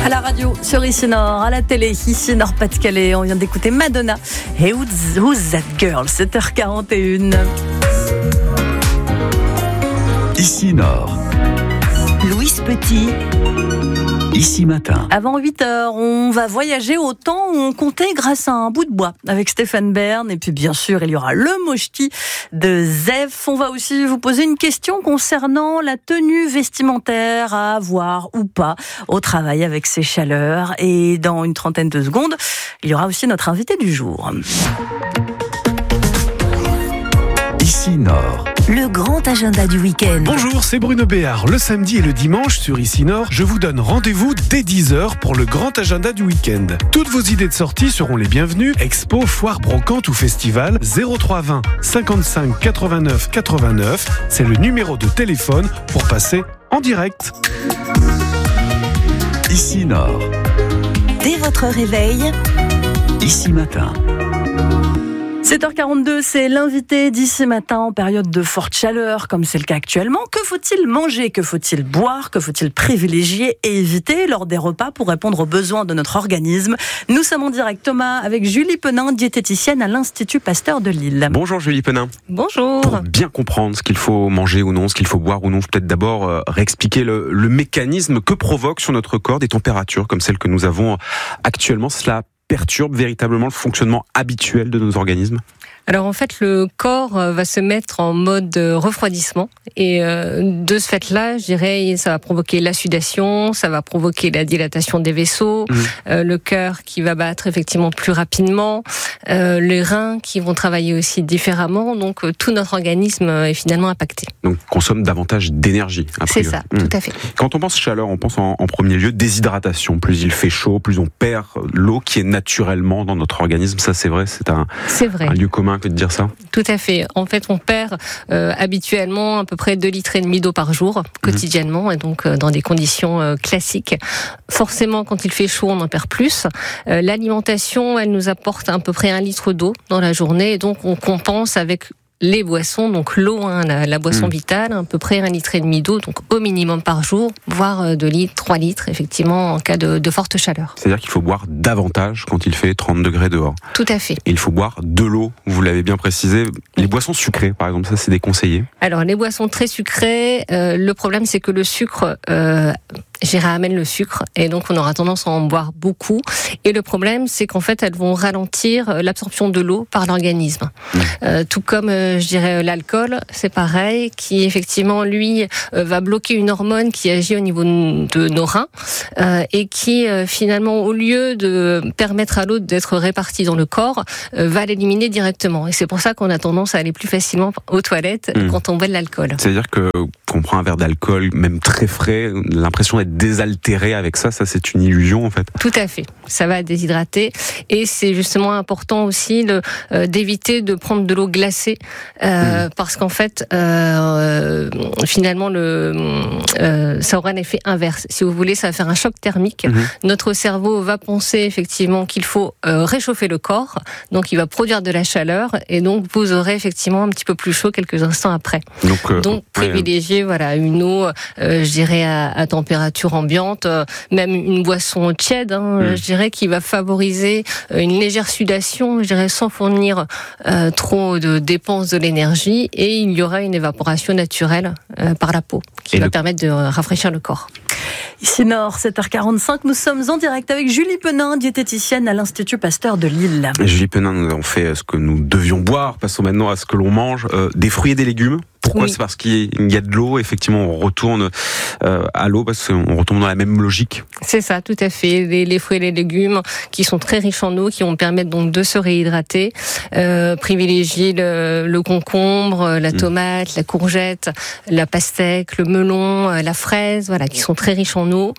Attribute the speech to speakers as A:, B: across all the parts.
A: À la radio, sur Ici Nord, à la télé, ici Nord-Pas-de-Calais, on vient d'écouter Madonna et Who's That Girl, 7h41.
B: Ici Nord.
A: Louise Petit.
B: Ici Matin.
A: Avant 8h, on va voyager au temps où on comptait grâce à un bout de bois avec Stéphane Bern. Et puis bien sûr, il y aura le mochti de Zef. On va aussi vous poser une question concernant la tenue vestimentaire à avoir ou pas au travail avec ces chaleurs. Et dans une trentaine de secondes, il y aura aussi notre invité du jour.
B: Ici Nord.
A: Le grand agenda du week-end.
C: Bonjour, c'est Bruno Béard. Le samedi et le dimanche sur Ici Nord, je vous donne rendez-vous dès 10h pour le grand agenda du week-end. Toutes vos idées de sortie seront les bienvenues. Expo, foire, brocante ou festival. 0320 55 89 89. C'est le numéro de téléphone pour passer en direct.
B: Ici Nord.
A: Dès votre réveil.
B: Ici Matin.
A: 7h42, c'est l'invité d'ici matin en période de forte chaleur, comme c'est le cas actuellement. Que faut-il manger? Que faut-il boire? Que faut-il privilégier et éviter lors des repas pour répondre aux besoins de notre organisme? Nous sommes en direct, Thomas, avec Julie Penin, diététicienne à l'Institut Pasteur de Lille.
D: Bonjour Julie Penin.
A: Bonjour.
D: Pour bien comprendre ce qu'il faut manger ou non, ce qu'il faut boire ou non, peut-être d'abord réexpliquer le mécanisme que provoque sur notre corps des températures comme celles que nous avons actuellement. Cela perturbe véritablement le fonctionnement habituel de nos organismes?
E: Alors en fait, le corps va se mettre en mode refroidissement et de ce fait-là, je dirais, ça va provoquer la sudation, ça va provoquer la dilatation des vaisseaux, le cœur qui va battre effectivement plus rapidement, les reins qui vont travailler aussi différemment, donc tout notre organisme est finalement impacté.
D: Donc consomme davantage d'énergie.
E: C'est ça, tout à fait.
D: Quand on pense chaleur, on pense en premier lieu déshydratation. Plus il fait chaud, plus on perd l'eau qui est naturellement dans notre organisme. Ça c'est vrai, c'est un lieu commun que de dire ça.
E: Tout à fait. En fait, on perd habituellement à peu près 2,5 litres d'eau par jour, quotidiennement, et donc dans des conditions classiques. Forcément, quand il fait chaud, on en perd plus. L'alimentation, elle nous apporte à peu près 1 litre d'eau dans la journée, et donc on compense avec les boissons, donc l'eau, la boisson vitale, à peu près 1,5 litre d'eau, donc au minimum par jour, voire 2 litres, 3 litres, effectivement, en cas de forte chaleur.
D: C'est-à-dire qu'il faut boire davantage quand il fait 30 degrés dehors.
E: Tout à fait.
D: Et il faut boire de l'eau, vous l'avez bien précisé. Les boissons sucrées, par exemple, ça c'est déconseillé.
E: Alors, les boissons très sucrées, le problème c'est que le sucre... amène le sucre et donc on aura tendance à en boire beaucoup. Et le problème, c'est qu'en fait, elles vont ralentir l'absorption de l'eau par l'organisme. Tout comme, je dirais, l'alcool, c'est pareil, qui effectivement, lui, va bloquer une hormone qui agit au niveau de nos reins et qui, finalement, au lieu de permettre à l'eau d'être répartie dans le corps, va l'éliminer directement. Et c'est pour ça qu'on a tendance à aller plus facilement aux toilettes quand on boit de l'alcool.
D: C'est-à-dire qu'on prend un verre d'alcool, même très frais, l'impression d'être désaltéré avec ça c'est une illusion en fait.
E: Tout à fait, ça va déshydrater et c'est justement important aussi d'éviter de prendre de l'eau glacée parce qu'en fait finalement ça aura un effet inverse. Si vous voulez, ça va faire un choc thermique. Notre cerveau va penser effectivement qu'il faut réchauffer le corps, donc il va produire de la chaleur et donc vous aurez effectivement un petit peu plus chaud quelques instants après. Donc privilégier une eau, je dirais à température ambiante, même une boisson tiède, je dirais, qui va favoriser une légère sudation, je dirais, sans fournir trop de dépenses de l'énergie, et il y aura une évaporation naturelle par la peau qui va permettre de rafraîchir le corps.
A: Ici Nord, 7h45, nous sommes en direct avec Julie Penin, diététicienne à l'Institut Pasteur de Lille.
D: Julie Penin, nous avons fait ce que nous devions boire, passons maintenant à ce que l'on mange, des fruits et des légumes. Pourquoi ? C'est parce qu'il y a de l'eau, effectivement on retourne à l'eau parce qu'on retombe dans la même logique.
E: C'est ça, tout à fait. Les fruits et les légumes qui sont très riches en eau, qui vont permettre donc de se réhydrater, privilégier le concombre, la tomate, la courgette, la pastèque, le melon, la fraise, qui sont très riches en eau.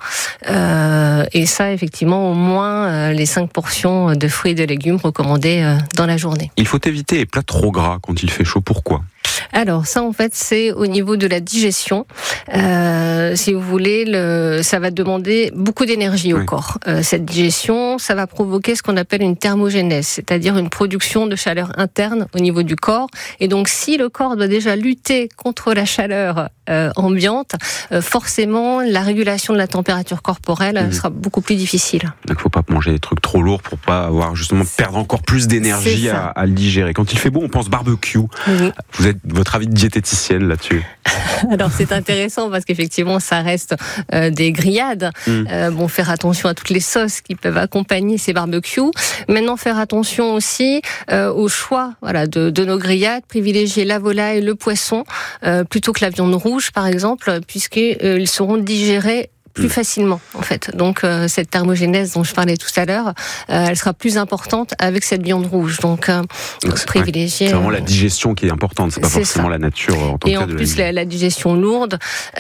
E: Et ça, effectivement, au moins les 5 portions de fruits et de légumes recommandées dans la journée.
D: Il faut éviter les plats trop gras quand il fait chaud. Pourquoi ?
E: Alors ça, en fait, c'est au niveau de la digestion. Si vous voulez, ça va demander beaucoup d'énergie au corps. Cette digestion, ça va provoquer ce qu'on appelle une thermogénèse, c'est-à-dire une production de chaleur interne au niveau du corps. Et donc, si le corps doit déjà lutter contre la chaleur ambiante, forcément, la régulation de la température corporelle sera beaucoup plus difficile.
D: Donc, il ne faut pas manger des trucs trop lourds pour pas avoir justement perdre encore plus d'énergie à le digérer. Quand il fait beau, on pense barbecue. Vous êtes votre avis de diététicienne là-dessus?
E: Alors c'est intéressant parce qu'effectivement ça reste des grillades. Bon, faire attention à toutes les sauces qui peuvent accompagner ces barbecues. Maintenant, faire attention aussi au choix, de nos grillades. Privilégier la volaille, le poisson plutôt que la viande rouge, par exemple, puisqu'ils seront digérés plus facilement, en fait. Donc, cette thermogénèse dont je parlais tout à l'heure, elle sera plus importante avec cette viande rouge. Donc privilégier...
D: C'est vraiment la digestion qui est importante, c'est pas forcément la nature en tant que telle.
E: Et en plus, la digestion lourde,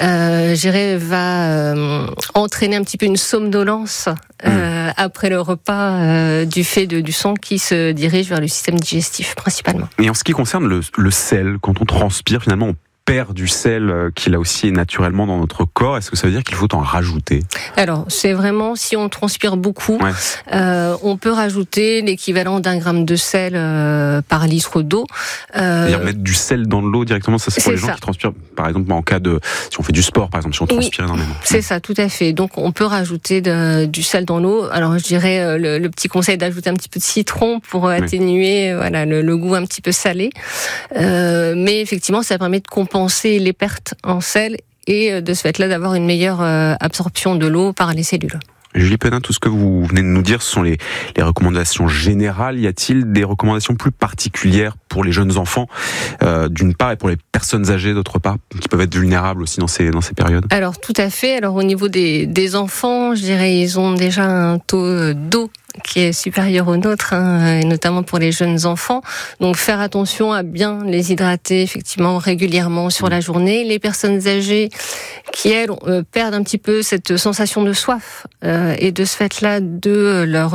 E: va entraîner un petit peu une somnolence après le repas du fait du sang qui se dirige vers le système digestif, principalement.
D: Et en ce qui concerne le sel, quand on transpire, finalement, on perd du sel qui là aussi est naturellement dans notre corps. Est-ce que ça veut dire qu'il faut en rajouter?
E: Alors, c'est vraiment, si on transpire beaucoup, on peut rajouter l'équivalent d'1 gramme de sel par litre d'eau.
D: C'est-à-dire mettre du sel dans l'eau directement, ça c'est pour les gens qui transpirent, par exemple en cas de... Si on fait du sport, par exemple, si on transpire énormément.
E: C'est ça, tout à fait. Donc, on peut rajouter du sel dans l'eau. Alors, je dirais le petit conseil d'ajouter un petit peu de citron pour atténuer le goût un petit peu salé. Mais effectivement, ça permet de compenser les pertes en sel et de ce fait-là d'avoir une meilleure absorption de l'eau par les cellules.
D: Julie Penin, tout ce que vous venez de nous dire, ce sont les recommandations générales. Y a-t-il des recommandations plus particulières pour les jeunes enfants, d'une part, et pour les personnes âgées, d'autre part, qui peuvent être vulnérables aussi dans ces périodes? Alors,
E: tout à fait. Alors, au niveau des enfants, je dirais, ils ont déjà un taux d'eau qui est supérieur au nôtre, et notamment pour les jeunes enfants. Donc faire attention à bien les hydrater effectivement régulièrement sur la journée. Les personnes âgées qui, elles, perdent un petit peu cette sensation de soif, et de ce fait-là de leur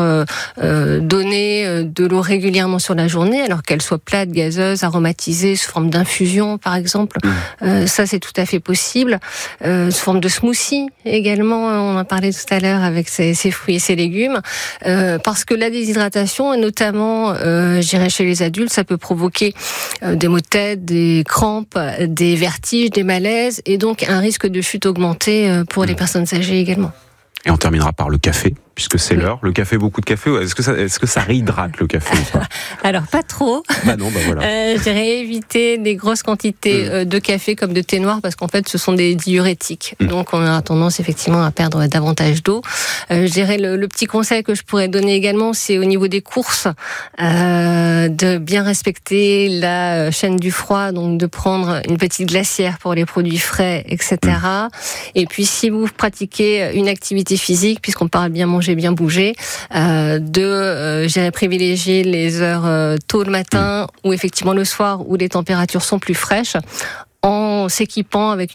E: donner de l'eau régulièrement sur la journée, alors qu'elle soit plate, gazeuse, aromatisée, sous forme d'infusion par exemple. Ça c'est tout à fait possible. Sous forme de smoothie également, on en parlait tout à l'heure avec ces fruits et ces légumes. Parce que la déshydratation, et notamment, je dirais chez les adultes, ça peut provoquer des maux de tête, des crampes, des vertiges, des malaises, et donc un risque de chute augmenté pour les personnes âgées également.
D: Et on terminera par le café, puisque c'est l'heure. Le café, beaucoup de café. Est-ce que ça réhydrate le café ou pas?
E: Alors pas trop.
D: Voilà.
E: Je dirais éviter des grosses quantités de café comme de thé noir, parce qu'en fait ce sont des diurétiques. Donc on aura tendance effectivement à perdre davantage d'eau. Je dirais le petit conseil que je pourrais donner également, c'est au niveau des courses, de bien respecter la chaîne du froid, donc de prendre une petite glacière pour les produits frais, etc. Et puis si vous pratiquez une activité physique, puisqu'on parle bien manger, bien bouger, j'irais privilégier les heures tôt le matin ou effectivement le soir où les températures sont plus fraîches, en s'équipant avec